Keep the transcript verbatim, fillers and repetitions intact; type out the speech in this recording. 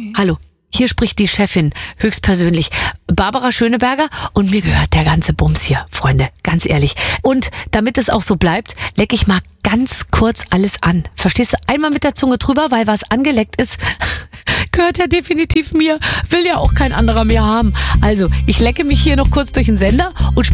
Hallo, hier spricht die Chefin, höchstpersönlich, Barbara Schöneberger, und mir gehört der ganze Bums hier, Freunde, ganz ehrlich. Und damit es auch so bleibt, lecke ich mal ganz kurz alles an. Verstehst du? Einmal mit der Zunge drüber, weil was angeleckt ist, gehört ja definitiv mir, will ja auch kein anderer mehr haben. Also, ich lecke mich hier noch kurz durch den Sender und